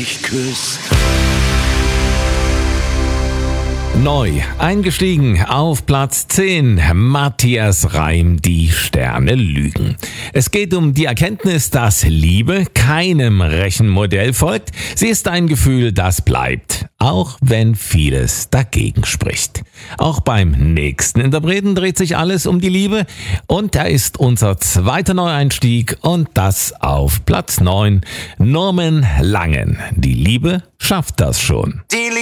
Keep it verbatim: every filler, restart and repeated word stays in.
mich küsst. Neu eingestiegen auf Platz zehn, Matthias Reim, Die Sterne lügen. Es geht um die Erkenntnis, dass Liebe keinem Rechenmodell folgt. Sie ist ein Gefühl, das bleibt, auch wenn vieles dagegen spricht. Auch beim nächsten Interpreten dreht sich alles um die Liebe und er ist unser zweiter Neueinstieg und das auf Platz neun, Norman Langen. Die Liebe schafft das schon. Die